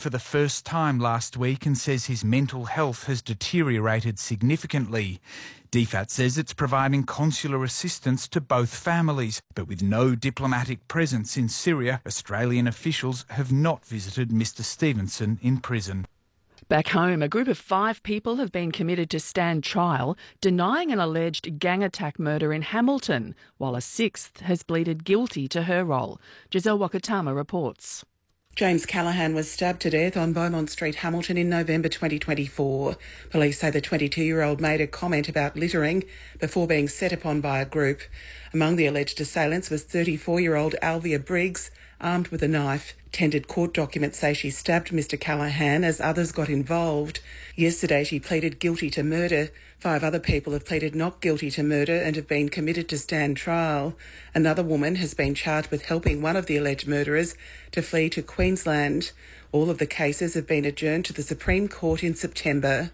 for the first time last week and says his mental health has deteriorated significantly. DFAT says it's providing consular assistance to both families, but with no diplomatic presence in Syria, Australian officials have not visited Mr Stevenson in prison. Back home, a group of 5 people have been committed to stand trial, denying an alleged gang attack murder in Hamilton, while a 6th has pleaded guilty to her role. Giselle Wakatama reports. James Callaghan was stabbed to death on Beaumont Street, Hamilton in November 2024. Police say the 22-year-old made a comment about littering before being set upon by a group. Among the alleged assailants was 34-year-old Alvia Briggs, armed with a knife. Tendered court documents say she stabbed Mr Callaghan as others got involved. Yesterday she pleaded guilty to murder. 5 other people have pleaded not guilty to murder and have been committed to stand trial. Another woman has been charged with helping one of the alleged murderers to flee to Queensland. All of the cases have been adjourned to the Supreme Court in September.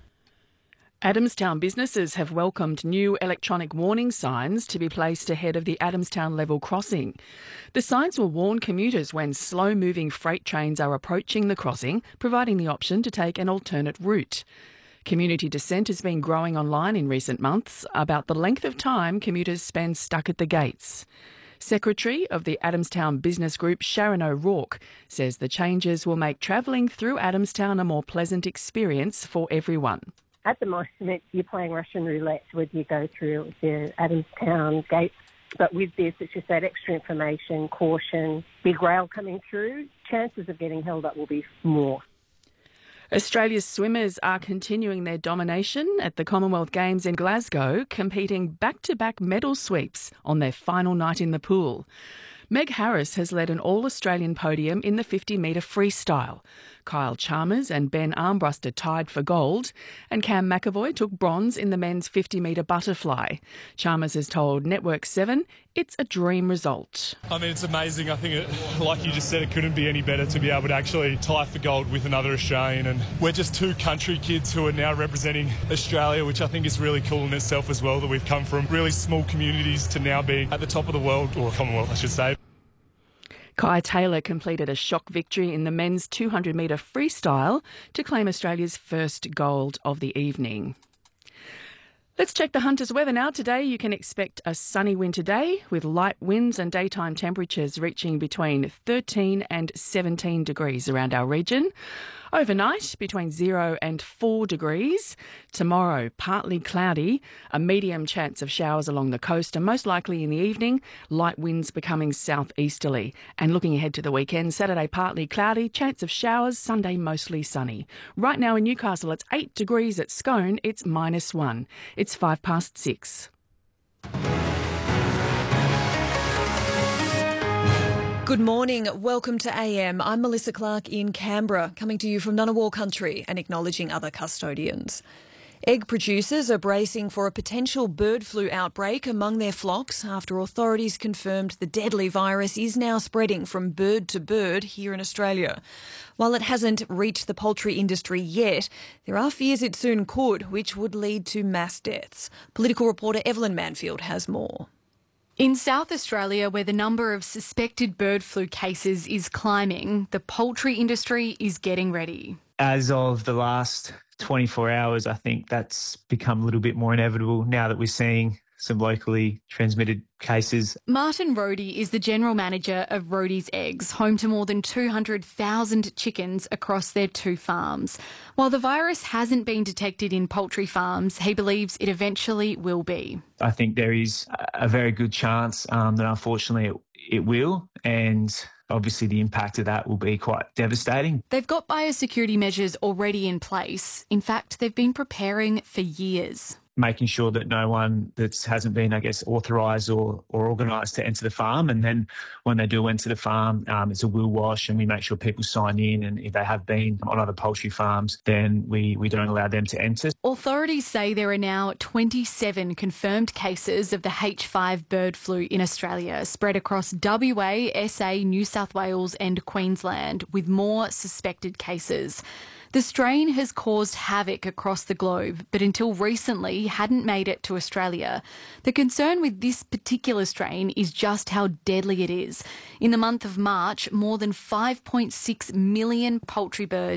Adamstown businesses have welcomed new electronic warning signs to be placed ahead of the Adamstown level crossing. The signs will warn commuters when slow-moving freight trains are approaching the crossing, providing the option to take an alternate route. Community dissent has been growing online in recent months about the length of time commuters spend stuck at the gates. Secretary of the Adamstown Business Group, Sharon O'Rourke, says the changes will make travelling through Adamstown a more pleasant experience for everyone. At the moment, you're playing Russian roulette whether you go through the Adamstown gates. But with this, it's just that extra information, caution, big rail coming through, chances of getting held up will be more. Australia's swimmers are continuing their domination at the Commonwealth Games in Glasgow, competing back-to-back medal sweeps on their final night in the pool. Meg Harris has led an all-Australian podium in the 50-metre freestyle. Kyle Chalmers and Ben Armbruster tied for gold, and Cam McAvoy took bronze in the men's 50-metre butterfly. Chalmers has told Network 7 it's a dream result. I mean, it's amazing. I think, like you just said, it couldn't be any better to be able to actually tie for gold with another Australian. And we're just 2 country kids who are now representing Australia, which I think is really cool in itself as well, that we've come from really small communities to now being at the top of the world, or Commonwealth, I should say. Kai Taylor completed a shock victory in the men's 200-metre freestyle to claim Australia's first gold of the evening. Let's check the Hunters weather now. Today you can expect a sunny winter day with light winds and daytime temperatures reaching between 13 and 17 degrees around our region. Overnight, between 0 and 4 degrees. Tomorrow, partly cloudy, a medium chance of showers along the coast and most likely in the evening, light winds becoming southeasterly. And looking ahead to the weekend, Saturday partly cloudy, chance of showers, Sunday mostly sunny. Right now in Newcastle, it's 8 degrees. At Scone, it's -1. It's 6:05. Good morning. Welcome to AM. I'm Melissa Clark in Canberra, coming to you from Ngunnawal country and acknowledging other custodians. Egg producers are bracing for a potential bird flu outbreak among their flocks after authorities confirmed the deadly virus is now spreading from bird to bird here in Australia. While it hasn't reached the poultry industry yet, there are fears it soon could, which would lead to mass deaths. Political reporter Evelyn Manfield has more. In South Australia, where the number of suspected bird flu cases is climbing, the poultry industry is getting ready. As of the last 24 hours, I think that's become a little bit more inevitable now that we're seeing some locally transmitted cases. Martin Rohde is the General Manager of Rohde's Eggs, home to more than 200,000 chickens across their 2 farms. While the virus hasn't been detected in poultry farms, he believes it eventually will be. I think there is a very good chance that unfortunately it will, and obviously the impact of that will be quite devastating. They've got biosecurity measures already in place. In fact, they've been preparing for years. Making sure that no one that hasn't been, authorised or organised to enter the farm. And then when they do enter the farm, it's a will wash and we make sure people sign in. And if they have been on other poultry farms, then we don't allow them to enter. Authorities say there are now 27 confirmed cases of the H5 bird flu in Australia, spread across WA, SA, New South Wales and Queensland, with more suspected cases. The strain has caused havoc across the globe, but until recently hadn't made it to Australia. The concern with this particular strain is just how deadly it is. In the month of March, more than 5.6 million poultry birds